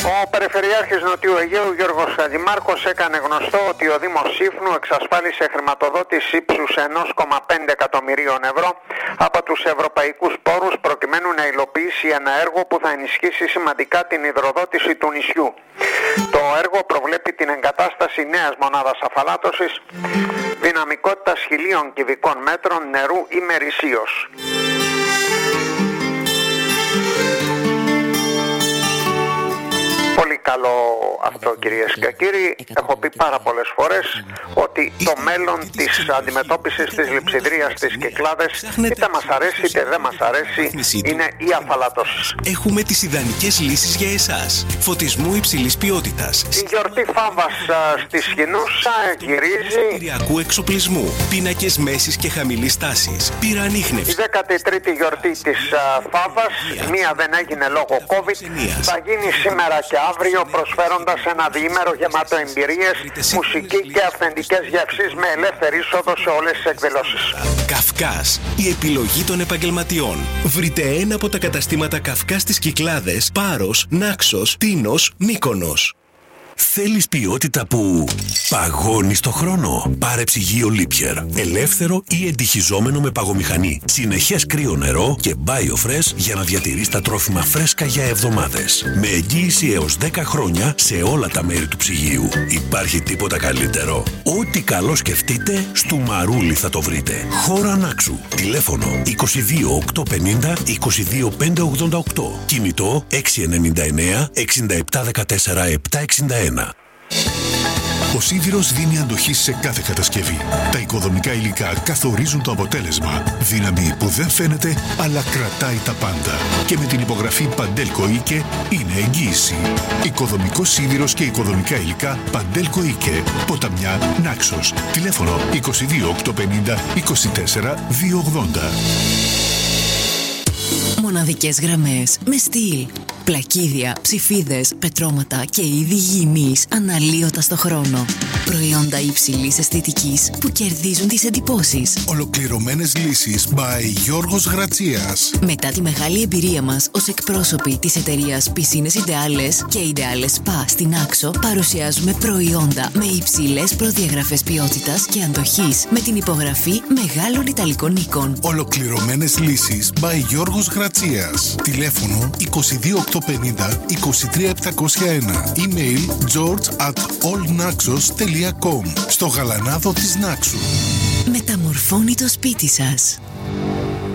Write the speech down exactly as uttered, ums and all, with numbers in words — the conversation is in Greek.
Ο Περιφερειάρχης Νοτιού Αιγαίου Γιώργος Χατζημάρκος έκανε γνωστό ότι ο Δήμος Σύφνου εξασφάλισε χρηματοδότηση ύψους ένα κόμμα πέντε εκατομμυρίων ευρώ από τους ευρωπαϊκούς πόρους προκειμένου να υλοποιήσει ένα έργο που θα ενισχύσει σημαντικά την υδροδότηση του νησιού. Το έργο προβλέπει την εγκατάσταση νέας μονάδας αφαλάτωσης δυναμικότητας χιλίων κυβικών μέτρων νερού ημερησίως. Πολύ καλό αυτό, κυρίες και κύριοι. Έχω πει πάρα πολλές φορές ότι το μέλλον της αντιμετώπισης της λειψιδρίας στις Κυκλάδες, είτε μας αρέσει είτε δεν μας αρέσει, είναι η αφαλάτωση. Έχουμε τις ιδανικές λύσεις για εσάς. Φωτισμού υψηλής ποιότητας. Η γιορτή Φάβας στη Σχοινούσα γυρίζει. Κτηριακού εξοπλισμού. Πίνακες μέσης και χαμηλής τάσης. Πυρανίχνευση. Η δέκατη τρίτη γιορτή της Φάβας, μία δεν έγινε λόγω COVID, θα γίνει σήμερα και αύριο, προσφέροντας ένα διήμερο γεμάτο εμπειρίες, μουσική και αυθεντικές γεύσεις με ελεύθερη είσοδο σε όλες τις εκδηλώσεις. Καυκάς, η επιλογή των επαγγελματιών. Βρείτε ένα από τα καταστήματα Καυκάς στις Κυκλάδες, Πάρος, Νάξος, Τίνος, Μύκονος. Θέλεις ποιότητα που παγώνει στο χρόνο? Πάρε ψυγείο Lipier. Ελεύθερο ή εντυχιζόμενο με παγομηχανή. Συνεχές κρύο νερό και BioFresh για να διατηρείς τα τρόφιμα φρέσκα για εβδομάδες. Με εγγύηση έως δέκα χρόνια σε όλα τα μέρη του ψυγείου. Υπάρχει τίποτα καλύτερο? Ό,τι καλό σκεφτείτε, στο Μαρούλι θα το βρείτε. Χώρα Νάξου. Τηλέφωνο είκοσι δύο οκτακόσια πενήντα είκοσι δύο πεντακόσια ογδόντα οκτώ. Κινητό έξι εννιά εννιά εξήντα επτά δεκατέσσερα επτακόσια εξήντα ένα. Ο σίδηρος δίνει αντοχή σε κάθε κατασκευή. Τα οικοδομικά υλικά καθορίζουν το αποτέλεσμα. Δύναμη που δεν φαίνεται, αλλά κρατάει τα πάντα. Και με την υπογραφή Παντέλκο Ίκε είναι εγγύηση. Οικοδομικός σίδηρος και οικοδομικά υλικά Παντέλκο Ίκε. Ποταμιά, Νάξος. Τηλέφωνο είκοσι δύο οκτακόσια πενήντα είκοσι τέσσερα διακόσια ογδόντα. Μοναδικές γραμμές με στυλ. Πλακίδια, ψηφίδες, πετρώματα και είδη γυμνής αναλύωτα στο χρόνο. Προϊόντα υψηλής αισθητικής που κερδίζουν τις εντυπώσεις. Ολοκληρωμένες λύσεις by Γιώργος Γρατσίας. Μετά τη μεγάλη εμπειρία μας ως εκπρόσωποι της εταιρείας Piscines Ideales και Ideales Spa στην Άξο, παρουσιάζουμε προϊόντα με υψηλές προδιαγραφές ποιότητας και αντοχής με την υπογραφή μεγάλων Ιταλικών οίκων. Ολοκληρωμένες λύσεις by Γιώργος Γρατσίας. Τηλέφωνο είκοσι δύο οκτακόσια πενήντα είκοσι τρία επτακόσια ένα. Email george at allnaxos τελεία com. Στο γαλανάδο της Νάξου. Μεταμορφώνει το σπίτι σας.